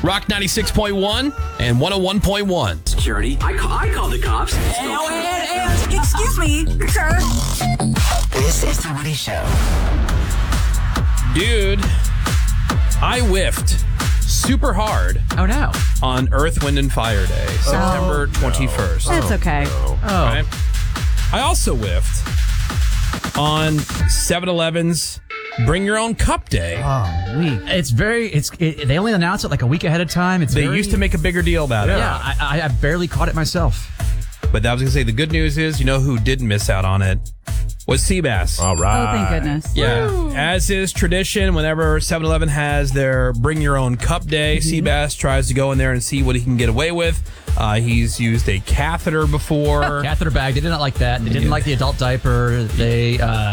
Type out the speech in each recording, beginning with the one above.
Rock 96.1 and 101.1. Security. I called the cops. Excuse me, sir. This is the Woody Show. Dude, I whiffed super hard Oh, no. on Earth, Wind, and Fire Day, September 21st. That's okay. Right? I also whiffed on 7-Eleven's Bring Your Own Cup Day. They only announce it like a week ahead of time. They used to make a bigger deal about it. Yeah, I barely caught it myself. But I was going to say, the good news is, you know who didn't miss out on it? Was Seabass. All right. Oh, thank goodness. Yeah. As is tradition, whenever 7-Eleven has their Bring Your Own Cup Day, Seabass tries to go in there and see what he can get away with. He's used a catheter before. Catheter bag. They did not like that. They didn't like the adult diaper. They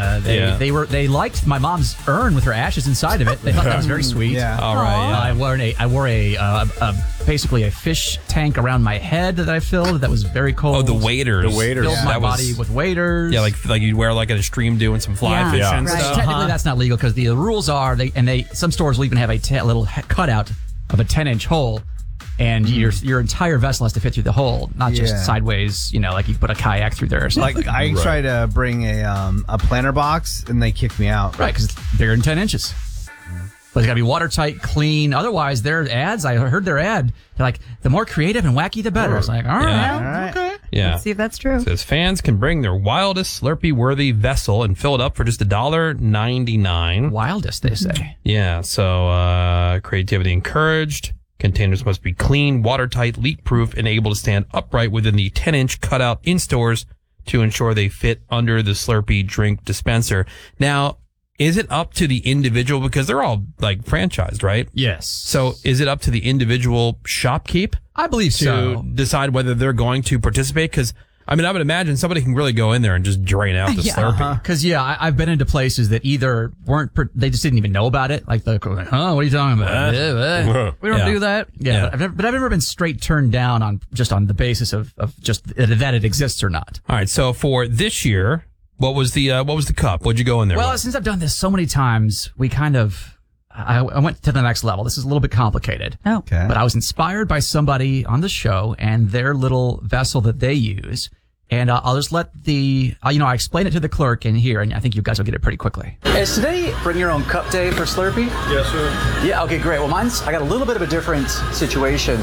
liked my mom's urn with her ashes inside of it. They thought that was very sweet. Yeah. All right. I wore basically a fish tank around my head that I filled that was very cold. Oh, the waders. The waders. Filled my That was- body with waders. Yeah, like you'd wear like at a stream doing some fly fishing and right. stuff. Technically, that's not legal because the rules are some stores will even have a little cutout of a 10-inch hole, and your entire vessel has to fit through the hole, not just sideways. Like you put a kayak through there or something. Like I tried to bring a planter box and they kicked me out. Right, because it's bigger than 10 inches. But it's got to be watertight, clean. Otherwise, their ads, I heard their ad, they're like, the more creative and wacky, the better. It's like, all right, okay. Yeah. Let's see if that's true. It says fans can bring their wildest Slurpee-worthy vessel and fill it up for just $1.99. Wildest, they say. Yeah, so creativity encouraged. Containers must be clean, watertight, leak-proof, and able to stand upright within the 10-inch cutout in stores to ensure they fit under the Slurpee drink dispenser. Now, is it up to the individual? Because they're all like franchised, right? Yes. So is it up to the individual shopkeep I believe to so. decide whether they're going to participate? Because, I mean, I would imagine somebody can really go in there and just drain out the Slurpee. Because, I've been into places that either they just didn't even know about it. Like, what are you talking about? We don't do that. Yeah. But I've never been straight turned down on the basis of just that it exists or not. All right. So for this year, what was the cup? What'd you go in there Well, with? since I've done this so many times, I went to the next level. This is a little bit complicated. Oh. Okay. But I was inspired by somebody on the show and their little vessel that they use. And I'll just let I explain it to the clerk in here, and I think you guys will get it pretty quickly. Is today Bring Your Own Cup Day for Slurpee? Yes, sir. Yeah, okay, great. Well, I got a little bit of a different situation.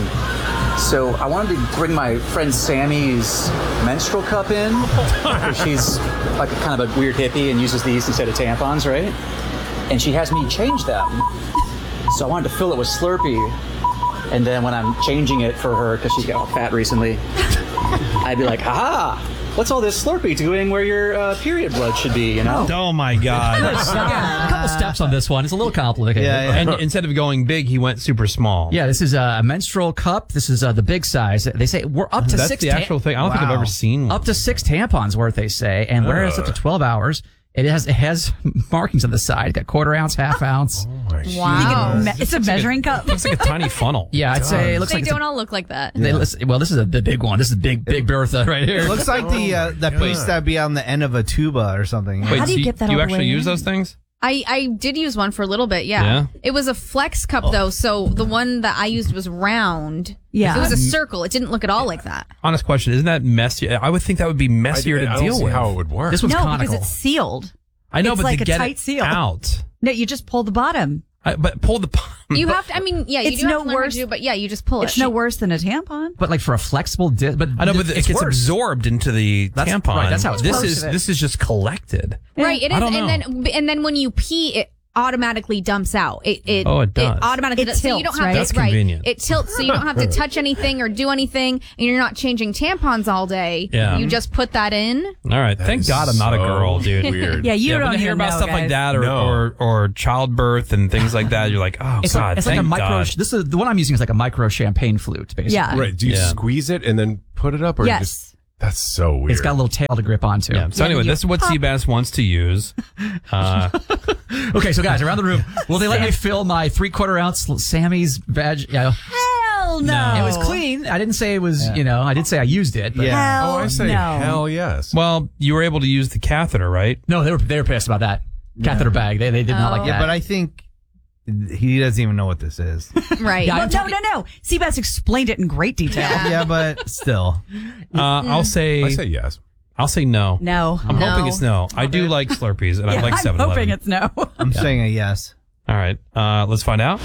So I wanted to bring my friend Sammy's menstrual cup in. She's like a kind of a weird hippie and uses these instead of tampons, right? And she has me change them. So I wanted to fill it with Slurpee. And then when I'm changing it for her, because she's got all fat recently, I'd be like, ha! What's all this Slurpee doing where your period blood should be, Oh my God. A couple steps on this one. It's a little complicated. Yeah. And instead of going big, he went super small. Yeah, this is a menstrual cup. This is the big size. They say we're up to That's 6 the actual thing. I don't think I've ever seen one. Up to 6 tampons worth, they say, and wear it up to 12 hours. It has markings on the side. Got quarter ounce, half ounce. Wow. It's a measuring cup. Looks like a tiny funnel. Yeah, I'd say it looks They like don't all look like that. this is the big one. This is big Bertha right here. It looks like the piece that'd be on the end of a tuba or something. Wait, How do you get that you all the actually way use in? those things? I did use one for a little bit, Yeah? yeah. It was a flex cup, though, so the one that I used was round. Yeah. It was a circle. It didn't look at all like that. Honest question, isn't that messy? I would think that would be messier I to don't deal see with. how it would work. This one's No, conical. because it's sealed. I know, It's but like to a get tight it seal. out. No, you just pull the bottom. But pull the... You have to, you It's do have no to learn worse- how to do, but yeah, you just pull it. It's no worse than a tampon. But like for a flexible disc, but I know, but it it's gets worse. absorbed into the That's- tampon. right, that's how it's this worse. is. This is just collected. Right, it I is, don't and then when you pee, it automatically dumps out. It does. automatically It does. So you tilts, don't have right? to, That's convenient. It tilts, so you don't have to touch anything or do anything, and you're not changing tampons all day. Yeah. You just put that in. All right. Thank God I'm not a girl, dude. Weird. Yeah, you when don't you hear even about know, stuff like guys. that No. or childbirth and things like that, you're like, oh, It's God, like a thank micro. God. This is the one I'm using is like a micro champagne flute, basically. Yeah. Right. Do you Yeah. squeeze it and then put it up? Or Yes. You just, that's so weird. It's got a little tail to grip onto. Yeah. So anyway, you this is what Seabass wants to use. Okay, so guys, around the room, will they let me fill my 3/4 ounce Sammy's vag? Yeah. Hell no. It was clean. I didn't say it was, I did say I used it. But Yeah. Oh, I say no. hell yes. Well, you were able to use the catheter, right? No, they were pissed about that. Catheter bag. They did not like Yeah, that. but I think He doesn't even know what this is. Right. Yeah, Well, no. Seabass explained it in great detail. Yeah, but still. I'll say I say yes. I'll say no. No. I'm hoping it's no. I do like Slurpees, and I like I'm 7-Eleven. hoping it's no. I'm saying a yes. All right, let's find out.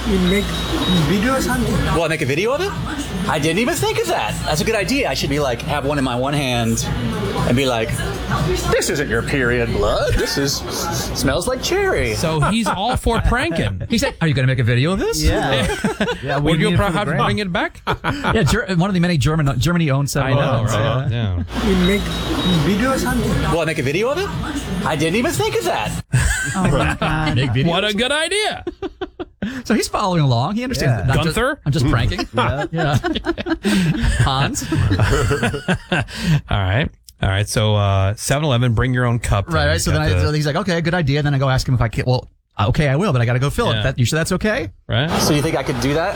Will I make a video of it? I didn't even think of that. That's a good idea. I should be like, have one in my one hand and be like, this isn't your period blood. Smells like cherry. So he's all for pranking. He said, "Are you going to make a video of this?" Yeah, Would you need it for the have to gram. bring it back? Yeah, one of the many Germany-owned 7-Elevens. I know, right? Yeah. Will I make a video of it? I didn't even think of that. Oh my God. Big video. What a good idea. So he's following along. He understands. Yeah. that Gunther? I'm just pranking. Yeah. Hans. All right. So 7-Eleven, bring your own cup. Right. So then so he's like, okay, good idea. Then I go ask him if I can. Well, okay, I will, but I got to go fill Yeah. it. You sure that's okay? right? So you think I could do that?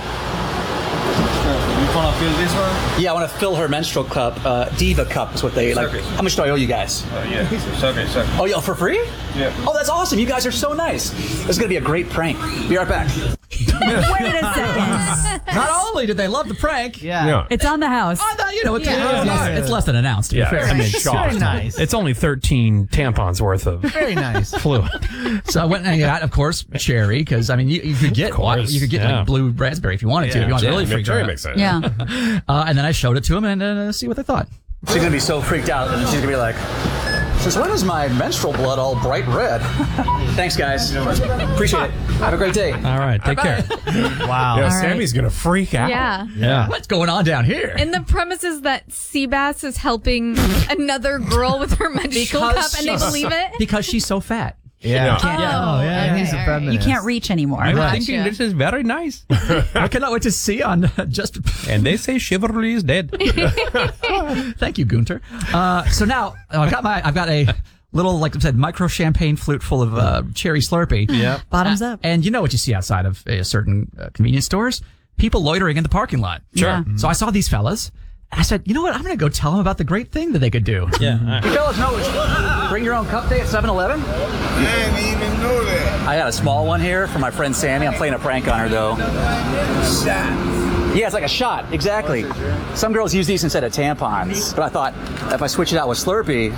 You want to fill this one? Yeah, I want to fill her menstrual cup. Diva cup is what they like. How much do I owe you guys? Oh, yeah, for free? Yeah. Oh, that's awesome. You guys are so nice. This is going to be a great prank. Be right back. Wait a second. Not only did they love the prank, Yeah. It's on the house. it's less than announced. To be fair. I mean, Very nice. it's only 13 tampons worth of Very nice. fluid. So I went and I got, of course, cherry because I mean you could get course, you could get yeah. like blue raspberry if you wanted to. If you wanted to really freak Cherry out. makes sense. Yeah. And then I showed it to him and see what they thought. She's going to be so freaked out, and she's going to be like, since when is my menstrual blood all bright red? Thanks, guys. Appreciate it. Have a great day. All right, take care. Wow. Yeah, right. Sammy's gonna freak out. Yeah. Yeah. What's going on down here? And the premise is that Seabass is helping another girl with her menstrual cup, and they believe it. Because she's so fat. Yeah. Oh, yeah. He's a okay, all right. feminist. You can't reach anymore. I'm Right. thinking this is very nice. I cannot wait to see on just. And they say chivalry is dead. Thank you, Gunter. So now I've got a little, like I said, micro champagne flute full of cherry Slurpee. Yep. Bottoms up. And you know what you see outside of certain convenience stores? People loitering in the parking lot. Sure. Yeah. So I saw these fellas. And I said, you know what? I'm going to go tell them about the great thing that they could do. Yeah. all right. You fellas know it's bring your own cup day at 7-Eleven? I didn't even know that. I got a small one here for my friend Sammy. I'm playing a prank on her, though. Yeah, it's like a shot. Exactly. Some girls use these instead of tampons. But I thought, if I switch it out with Slurpee,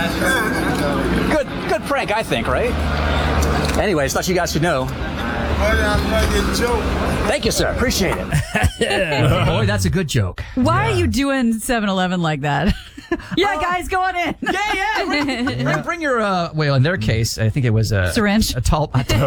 good prank, I think, right? Anyways, thought you guys should know. What a joke. Thank you, sir. Appreciate it. Boy, that's a good joke. Why are you doing 7-Eleven like that? Yeah, guys, go on in. Bring your, well, in their case, I think it was a Syringe? A tall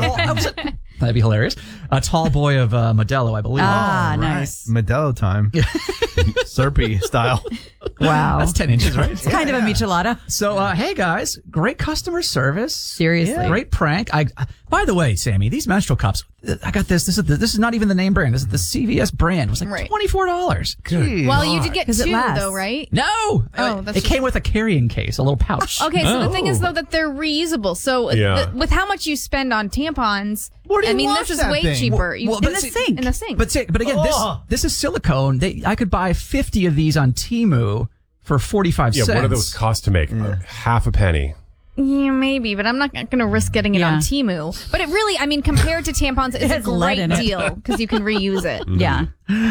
that'd be hilarious. A tall boy of Modelo, I believe. Ah, nice. Modelo time. Slurpee style. Wow. That's 10 inches, right? It's kind of a michelada. So, hey guys, great customer service. Seriously. Great prank. By the way, Sammy, these menstrual cups, I got this. This is not even the name brand. This is the CVS brand. It was like Right. $24. Good. Well, you did get 'Cause it two, lasts. though, right? No. Oh, that's it just- came with a carrying case, a little pouch. Okay, so the thing is, Oh. though, that they're reusable. So Yeah. with how much you spend on tampons, Where do you I mean, wash this is that way thing? cheaper. You- Well, In but the see- sink. in the sink. But again, this is silicone. I could buy 50 of these on Temu for 45 Yeah, cents. what do those cost to make? Half a penny. Yeah, maybe, but I'm not going to risk getting it Yeah. on Temu. But it really, I mean, compared to tampons, it's a has lead great in it. deal because you can reuse it. Yeah.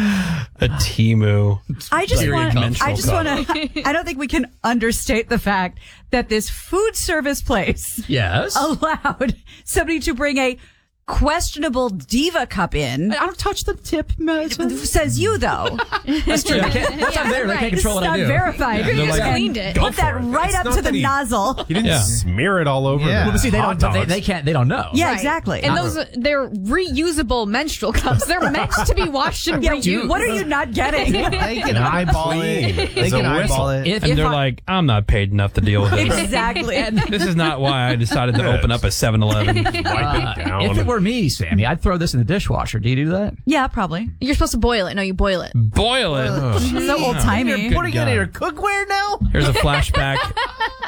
A Timu. I just Period want menstrual to, I don't think we can understate the fact that this food service place Yes. allowed somebody to bring a questionable diva cup in. I don't touch the tip, man. Says you, though. That's true. They can't, once I'm there, they right. can't This control is what I not do. verified. They're like, cleaned it. Put that right It's up not to the that he- nozzle. He didn't Yeah. smear it all over. Yeah. Well, but see, they hot don't. dogs. They can't. They don't know. Yeah, Right. exactly. And they're reusable menstrual cups. They're meant to be washed and reused. What are you not getting? They can eyeball it. They As a can eyeball whistle. it. And they're like, I'm not paid enough to deal with it. Exactly. This is not why I decided to open up a 7-Eleven. Wipe it down. If it were me, Sammy, I'd throw this in the dishwasher. Do you do that? Yeah, probably. You're supposed to boil it. No, you boil it. Boil it. So old timey. Putting it in your cookware now? Here's a flashback